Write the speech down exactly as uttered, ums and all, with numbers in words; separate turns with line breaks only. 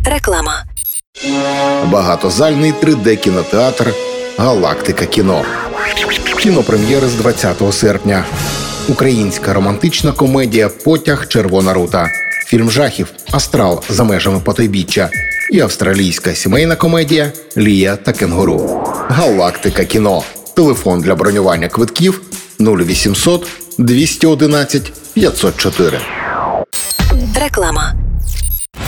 Реклама.
Багатозальний три де-кінотеатр «Галактика кіно». Кінопрем'єри з двадцятого серпня. Українська романтична комедія «Потяг. Червона рута». Фільм жахів «Астрал. За межами потойбіччя». І австралійська сімейна комедія «Лія та кенгуру». «Галактика кіно». Телефон для бронювання квитків нуль вісімсот двісті одинадцять п'ятсот чотири.
Реклама.